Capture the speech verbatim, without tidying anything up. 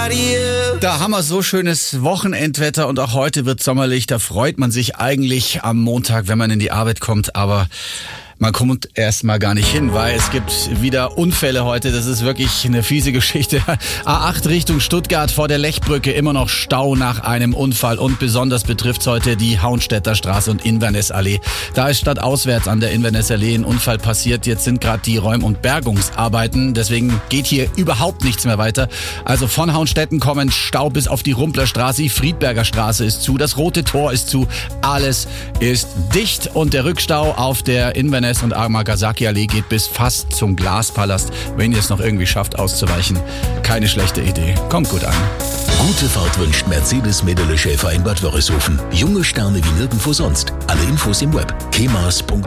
Da haben wir so schönes Wochenendwetter und auch heute wird sommerlich. Da freut man sich eigentlich am Montag, wenn man in die Arbeit kommt, aber man kommt erst mal gar nicht hin, weil es gibt wieder Unfälle heute. Das ist wirklich eine fiese Geschichte. A acht Richtung Stuttgart vor der Lechbrücke, immer noch Stau nach einem Unfall. Und besonders betrifft's heute die Hauenstädter Straße und Inverness-Allee. Da ist stadtauswärts an der Inverness-Allee ein Unfall passiert. Jetzt sind gerade die Räum- und Bergungsarbeiten. Deswegen geht hier überhaupt nichts mehr weiter. Also von Hauenstetten kommen Stau bis auf die Rumplerstraße. Die Friedberger Straße ist zu. Das Rote Tor ist zu. Alles ist dicht. Und der Rückstau auf der Inverness und Amagasaki-Allee geht bis fast zum Glaspalast. Wenn ihr es noch irgendwie schafft auszuweichen, keine schlechte Idee. Kommt gut an. Gute Fahrt wünscht Mercedes Medele Schäfer in Bad Wörishofen. Junge Sterne wie nirgendwo sonst. Alle Infos im Web. kemas punkt